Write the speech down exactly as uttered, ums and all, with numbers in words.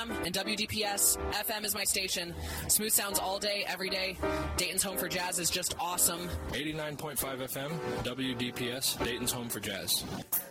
And W D P S F M is my station. Smooth sounds all day, every day. Dayton's Home for Jazz is just awesome. eighty-nine point five F M, W D P S, Dayton's Home for Jazz.